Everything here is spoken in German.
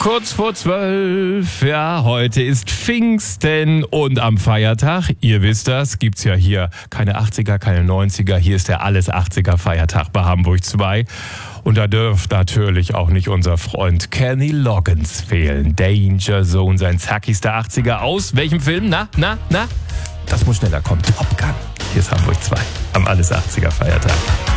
Kurz vor 12, ja, heute ist Pfingsten und am Feiertag, ihr wisst das, gibt's ja hier keine 80er, keine 90er, hier ist der alles 80er Feiertag bei Hamburg 2. Und da dürfte natürlich auch nicht unser Freund Kenny Loggins fehlen. Danger Zone, sein zackigster 80er aus welchem Film? Na? Das muss schneller kommen. Top Gun. Hier ist Hamburg 2 am alles 80er Feiertag.